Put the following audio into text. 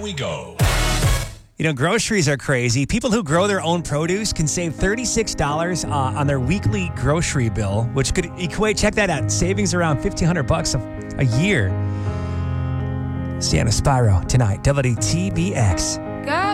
we go. You know, groceries are crazy. People who grow their own produce can save $36 on their weekly grocery bill, which could equate, check that out, savings around $1,500 a year. Sienna Spyro tonight, WTBX. Got